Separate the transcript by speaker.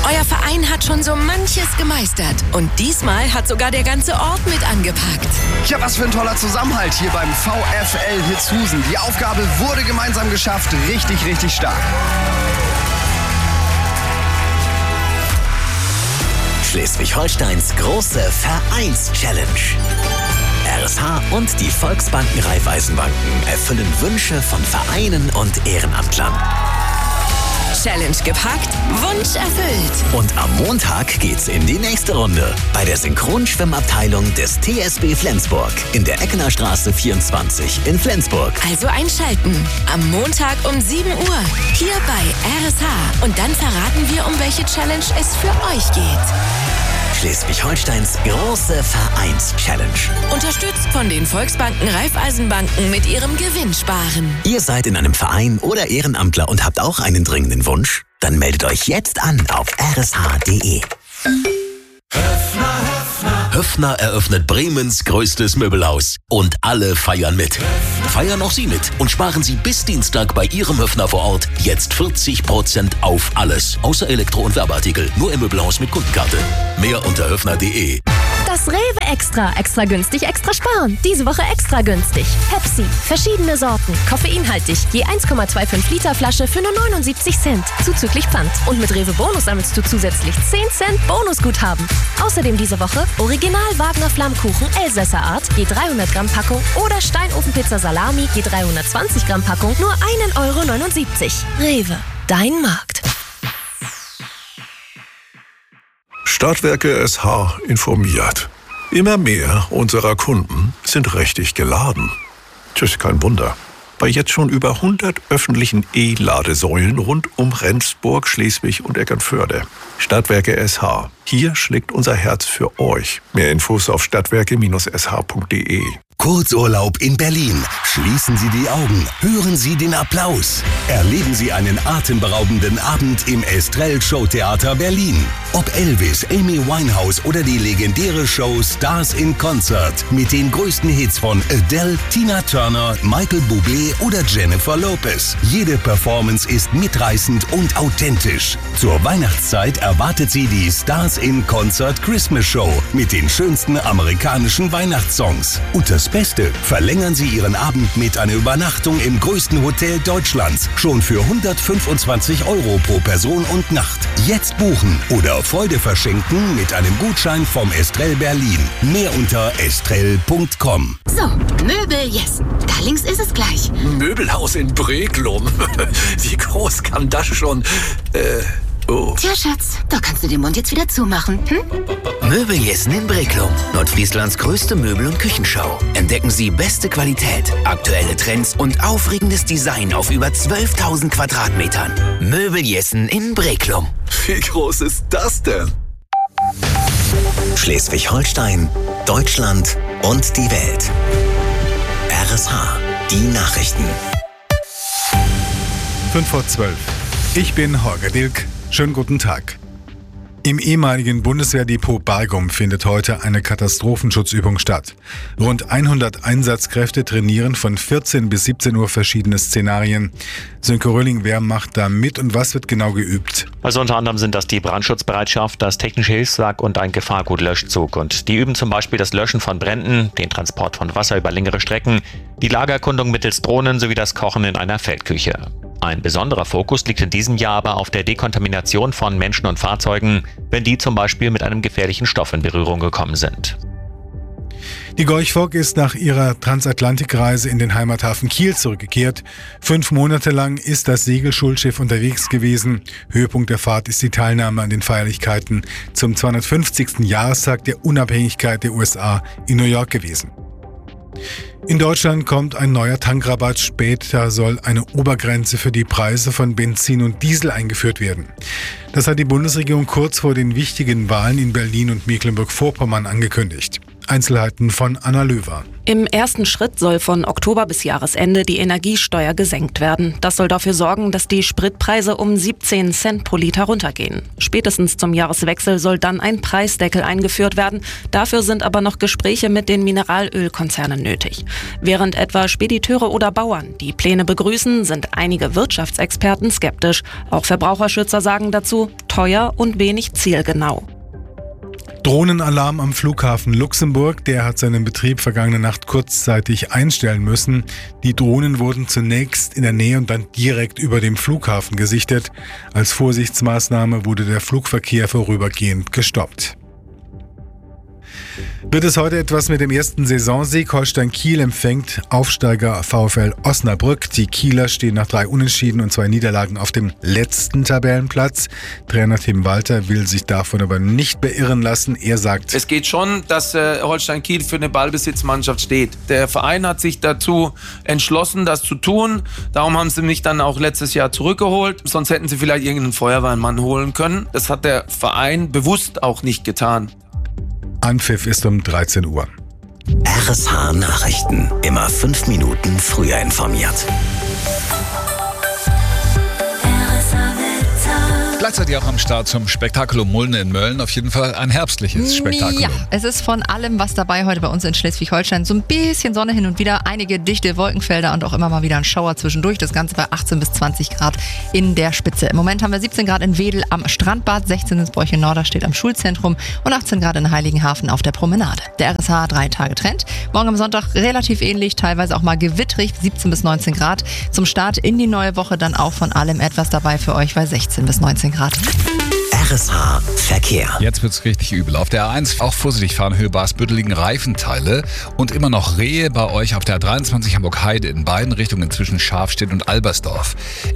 Speaker 1: Euer Verein hat schon so manches gemeistert. Und diesmal hat sogar der ganze Ort mit angepackt.
Speaker 2: Ja, was für ein toller Zusammenhalt hier beim VfL Hitzhusen. Die Aufgabe wurde gemeinsam geschafft. Richtig, richtig stark.
Speaker 3: Schleswig-Holsteins große Vereins-Challenge. RSH und die Volksbanken Raiffeisenbanken erfüllen Wünsche von Vereinen und Ehrenamtlern.
Speaker 1: Challenge gepackt, Wunsch erfüllt.
Speaker 3: Und am Montag geht's in die nächste Runde bei der Synchronschwimmabteilung des TSB Flensburg in der Eckener Straße 24 in Flensburg.
Speaker 1: Also einschalten. Am Montag um 7 Uhr. Hier bei RSH. Und dann verraten wir, um welche Challenge es für euch geht.
Speaker 3: Schleswig-Holsteins große Vereins-Challenge.
Speaker 1: Unterstützt von den Volksbanken Raiffeisenbanken mit ihrem Gewinnsparen.
Speaker 3: Ihr seid in einem Verein oder Ehrenamtler und habt auch einen dringenden Wunsch? Dann meldet euch jetzt an auf rsh.de.
Speaker 4: Höffner eröffnet Bremens größtes Möbelhaus. Und alle feiern mit. Feiern auch Sie mit und sparen Sie bis Dienstag bei Ihrem Höffner vor Ort jetzt 40% auf alles. Außer Elektro- und Werbeartikel. Nur im Möbelhaus mit Kundenkarte. Mehr unter höffner.de.
Speaker 5: Das Rewe Extra. Extra günstig, extra sparen. Diese Woche extra günstig. Pepsi. Verschiedene Sorten. Koffeinhaltig. Je 1,25 Liter Flasche für nur 79 Cent. Zuzüglich Pfand. Und mit Rewe Bonus sammelst du zusätzlich 10 Cent Bonusguthaben. Außerdem diese Woche Original Wagner Flammkuchen Elsässer Art. Je 300 Gramm Packung. Oder Steinofenpizza Salami. Je 320 Gramm Packung. Nur 1,79 €. Rewe. Dein Markt.
Speaker 6: Stadtwerke SH informiert. Immer mehr unserer Kunden sind richtig geladen. Tschüss, kein Wunder. Bei jetzt schon über 100 öffentlichen E-Ladesäulen rund um Rendsburg, Schleswig und Eckernförde. Stadtwerke SH. Hier schlägt unser Herz für euch. Mehr Infos auf stadtwerke-sh.de.
Speaker 4: Kurzurlaub in Berlin. Schließen Sie die Augen. Hören Sie den Applaus. Erleben Sie einen atemberaubenden Abend im Estrell Showtheater Berlin. Ob Elvis, Amy Winehouse oder die legendäre Show Stars in Concert mit den größten Hits von Adele, Tina Turner, Michael Bublé oder Jennifer Lopez. Jede Performance ist mitreißend und authentisch. Zur Weihnachtszeit erwartet Sie die Stars in Concert Christmas Show mit den schönsten amerikanischen Weihnachtssongs. Und das Beste, verlängern Sie Ihren Abend mit einer Übernachtung im größten Hotel Deutschlands. Schon für 125 € pro Person und Nacht. Jetzt buchen oder Freude verschenken mit einem Gutschein vom Estrell Berlin. Mehr unter estrell.com.
Speaker 7: So, Möbel Jessen. Da links ist es gleich.
Speaker 4: Möbelhaus in Breklum. Wie groß kann das schon? Oh.
Speaker 7: Tja, Schatz, da kannst du den Mund jetzt wieder zumachen.
Speaker 3: Möbel Jessen in Breklum. Nordfrieslands größte Möbel- und Küchenschau. Entdecken Sie beste Qualität, aktuelle Trends und aufregendes Design auf über 12.000 Quadratmetern. Möbel Jessen in Breklum.
Speaker 4: Wie groß ist das denn?
Speaker 3: Schleswig-Holstein, Deutschland und die Welt. RSH, die Nachrichten.
Speaker 8: 5:12. Ich bin Holger Dilk. Schönen guten Tag. Im ehemaligen Bundeswehrdepot Bargum findet heute eine Katastrophenschutzübung statt. Rund 100 Einsatzkräfte trainieren von 14 bis 17 Uhr verschiedene Szenarien. Sönke Röhling, wer macht da mit und was wird genau geübt?
Speaker 9: Also unter anderem sind das die Brandschutzbereitschaft, das technische Hilfswerk und ein Gefahrgutlöschzug. Und die üben zum Beispiel das Löschen von Bränden, den Transport von Wasser über längere Strecken, die Lagererkundung mittels Drohnen sowie das Kochen in einer Feldküche. Ein besonderer Fokus liegt in diesem Jahr aber auf der Dekontamination von Menschen und Fahrzeugen, wenn die zum Beispiel mit einem gefährlichen Stoff in Berührung gekommen sind.
Speaker 8: Die Gorch Fock ist nach ihrer Transatlantikreise in den Heimathafen Kiel zurückgekehrt. 5 Monate lang ist das Segelschulschiff unterwegs gewesen. Höhepunkt der Fahrt ist die Teilnahme an den Feierlichkeiten zum 250. Jahrestag der Unabhängigkeit der USA in New York gewesen. In Deutschland kommt ein neuer Tankrabatt. Später soll eine Obergrenze für die Preise von Benzin und Diesel eingeführt werden. Das hat die Bundesregierung kurz vor den wichtigen Wahlen in Berlin und Mecklenburg-Vorpommern angekündigt. Einzelheiten von Anna Löwer.
Speaker 10: Im ersten Schritt soll von Oktober bis Jahresende die Energiesteuer gesenkt werden. Das soll dafür sorgen, dass die Spritpreise um 17 Cent pro Liter runtergehen. Spätestens zum Jahreswechsel soll dann ein Preisdeckel eingeführt werden. Dafür sind aber noch Gespräche mit den Mineralölkonzernen nötig. Während etwa Spediteure oder Bauern die Pläne begrüßen, sind einige Wirtschaftsexperten skeptisch. Auch Verbraucherschützer sagen dazu, teuer und wenig zielgenau.
Speaker 8: Drohnenalarm am Flughafen Luxemburg, der hat seinen Betrieb vergangene Nacht kurzzeitig einstellen müssen. Die Drohnen wurden zunächst in der Nähe und dann direkt über dem Flughafen gesichtet. Als Vorsichtsmaßnahme wurde der Flugverkehr vorübergehend gestoppt. Wird es heute etwas mit dem ersten Saisonsieg? Holstein Kiel empfängt Aufsteiger VfL Osnabrück. Die Kieler stehen nach 3 Unentschieden und 2 Niederlagen auf dem letzten Tabellenplatz. Trainer Tim Walter will sich davon aber nicht beirren lassen. Er sagt:
Speaker 11: Es geht schon, dass Holstein Kiel für eine Ballbesitzmannschaft steht. Der Verein hat sich dazu entschlossen, das zu tun. Darum haben sie mich dann auch letztes Jahr zurückgeholt. Sonst hätten sie vielleicht irgendeinen Feuerwehrmann holen können. Das hat der Verein bewusst auch nicht getan.
Speaker 8: Anpfiff ist um 13 Uhr.
Speaker 3: RSH Nachrichten. Immer 5 Minuten früher informiert.
Speaker 12: Gleichzeitig auch am Start zum Spektakulum Mulne in Mölln. Auf jeden Fall ein herbstliches Spektakulum.
Speaker 13: Ja, es ist von allem was dabei heute bei uns in Schleswig-Holstein. So ein bisschen Sonne hin und wieder, einige dichte Wolkenfelder und auch immer mal wieder ein Schauer zwischendurch. Das Ganze bei 18 bis 20 Grad in der Spitze. Im Moment haben wir 17 Grad in Wedel am Strandbad, 16 in Bräuche-Norderstedt am Schulzentrum und 18 Grad in Heiligenhafen auf der Promenade. Der RSH 3-Tage-Trend. Morgen am Sonntag relativ ähnlich, teilweise auch mal gewittrig, 17 bis 19 Grad. Zum Start in die neue Woche dann auch von allem etwas dabei für euch bei 16 bis 19 Grad.
Speaker 3: RSH Verkehr.
Speaker 12: Jetzt wird's richtig übel. Auf der A1 auch vorsichtig fahren, Höhe Basbüttel liegen Reifenteile und immer noch Rehe bei euch auf der A23 Hamburg-Heide in beiden Richtungen zwischen Schafstedt und Albersdorf.